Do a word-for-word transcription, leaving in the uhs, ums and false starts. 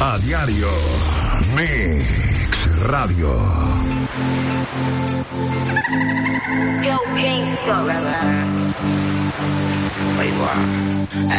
A diario. Mix Radio. Go Kingston. Ahí va.